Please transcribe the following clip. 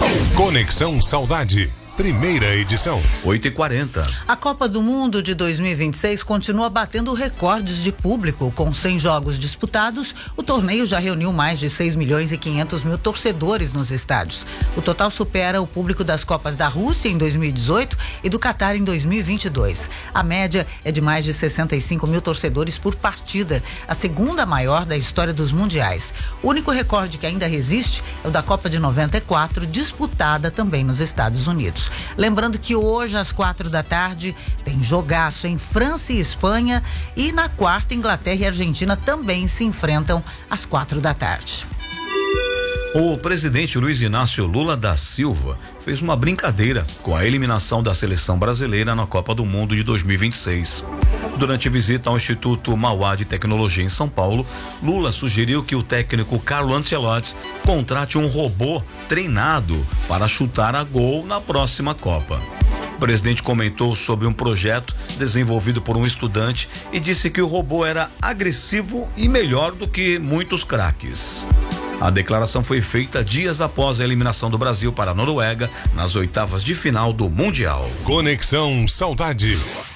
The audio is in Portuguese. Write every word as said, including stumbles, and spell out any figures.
Conexão Saudade. Primeira edição. oito e quarenta. A Copa do Mundo de dois mil e vinte e seis continua batendo recordes de público. Com cem jogos disputados, o torneio já reuniu mais de seis milhões e quinhentos mil torcedores nos estádios. O total supera o público das Copas da Rússia em dois mil e dezoito e do Catar em dois mil e vinte e dois. A média é de mais de sessenta e cinco mil torcedores por partida, a segunda maior da história dos mundiais. O único recorde que ainda resiste é o da Copa de noventa e quatro, disputada também nos Estados Unidos. Lembrando que hoje às quatro da tarde tem jogaço em França e Espanha, e na quarta Inglaterra e Argentina também se enfrentam às quatro da tarde. O presidente Luiz Inácio Lula da Silva fez uma brincadeira com a eliminação da seleção brasileira na Copa do Mundo de dois mil e vinte e seis. Durante visita ao Instituto Mauá de Tecnologia em São Paulo, Lula sugeriu que o técnico Carlo Ancelotti contrate um robô treinado para chutar a gol na próxima Copa. O presidente comentou sobre um projeto desenvolvido por um estudante e disse que o robô era agressivo e melhor do que muitos craques. A declaração foi feita dias após a eliminação do Brasil para a Noruega nas oitavas de final do Mundial. Conexão Saudade.